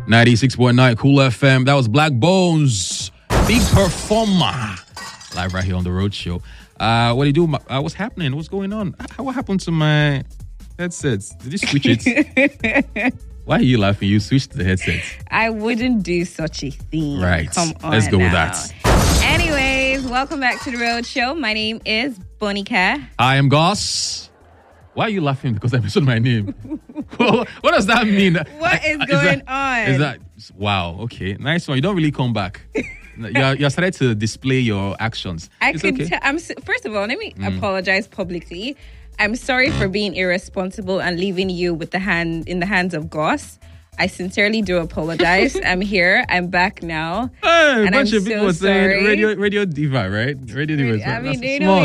96.9 Cool FM. That was Black Bones, Big Performer. Live right here on the Road Show. What do you do? What's happening? What's going on? What happened to my headsets? Did you switch it? Why are you laughing? You switched the headsets. I wouldn't do such a thing. Right. Come on. Let's go now. with that. Anyways, welcome back to the Road Show. My name is Bonica. I am Goss. Why are you laughing? Because I mentioned my name. What does that mean? What is going on? Is that wow? Okay, nice one. You don't really come back. You're starting to display your actions. First of all, let me apologize publicly. I'm sorry for being irresponsible and leaving you with in the hands of Goss. I sincerely do apologize. I'm here. I'm back now. Hey, and bunch I'm of people so saying sorry. Radio Diva, right? Radio Diva. I mean, they small.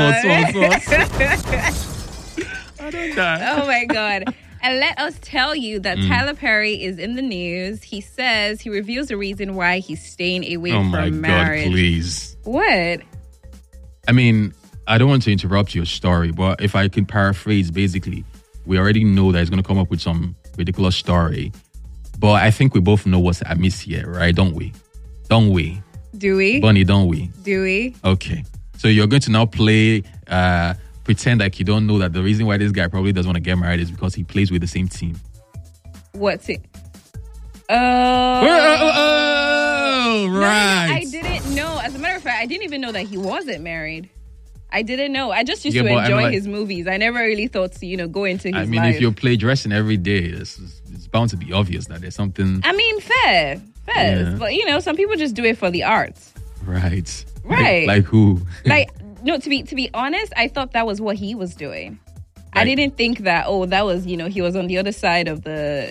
I don't die. Oh my God. And let us tell you that Tyler Perry is in the news. He says he reveals the reason why he's staying away from marriage. God, please. What? I mean, I don't want to interrupt your story, but if I can paraphrase, basically, we already know that he's going to come up with some ridiculous story. But I think we both know what's amiss here, right? Don't we? Don't we? Do we? Bunny, don't we? Do we? Okay. So you're going to now play... pretend like you don't know that the reason why this guy probably doesn't want to get married is because he plays with the same team. What's it? Right. No, I didn't know. As a matter of fact, I didn't even know that he wasn't married. I didn't know. I just used to enjoy his movies. I never really thought to, go into his life. I mean, if you're plagiarizing every day, it's bound to be obvious that there's something... I mean, fair. Yeah. But, some people just do it for the arts. Right. Right. Like who? No, to be honest, I thought that was what he was doing. Like, I didn't think that, that was, he was on the other side of the,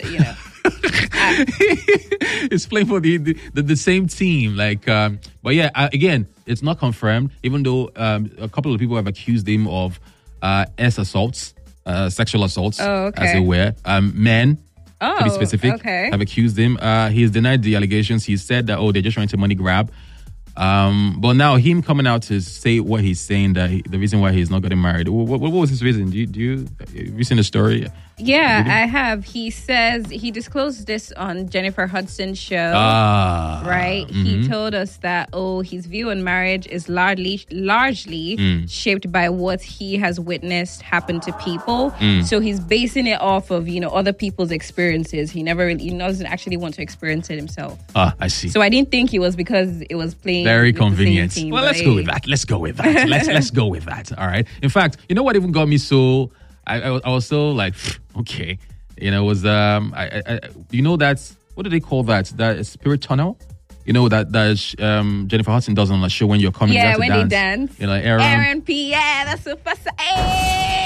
It's playing for the same team. But yeah, again, it's not confirmed, even though a couple of people have accused him of assaults, sexual assaults, as it were. Men, to be specific, have accused him. He has denied the allegations. He said that, they're just trying to money grab. But now him coming out to say what he's saying, that the reason why he's not getting married. What was his reason? Have you seen the story? Yeah, I have. He says he disclosed this on Jennifer Hudson's show. Right? Mm-hmm. He told us that his view on marriage is largely shaped by what he has witnessed happen to people. So he's basing it off of other people's experiences. He doesn't actually want to experience it himself. I see. So I didn't think it was because it was playing very convenient. Team, well, let's go with that. Let's go with that. All right. In fact, you know what even got me so I was so like, okay, it was that's what do they call that? That spirit tunnel. Jennifer Hudson does on the show when you're coming. Yeah, when they dance. Aaron P. Yeah, that's super. Hey!